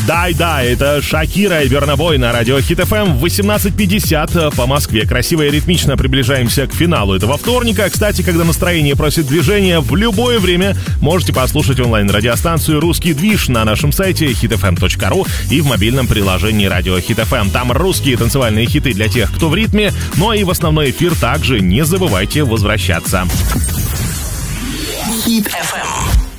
Да, это Шакира и Бурна Бой на радио Хит ФМ в 18:50 по Москве. Красиво и ритмично приближаемся к финалу этого вторника. Кстати, когда настроение просит движения, в любое время можете послушать онлайн-радиостанцию «Русский движ» на нашем сайте hitfm.ru и в мобильном приложении радио Хит ФМ. Там русские танцевальные хиты для тех, кто в ритме. Ну а и в основной эфир также не забывайте возвращаться. Хит ФМ.